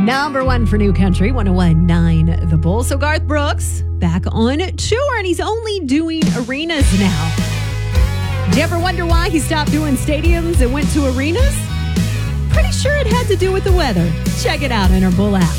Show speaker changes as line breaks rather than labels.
Number one for New Country, 101.9 The Bull. So Garth Brooks back on tour, and he's only doing arenas now. Did you ever wonder why he stopped doing stadiums and went to arenas? Pretty sure it had to do with the weather. Check it out in our Bull app.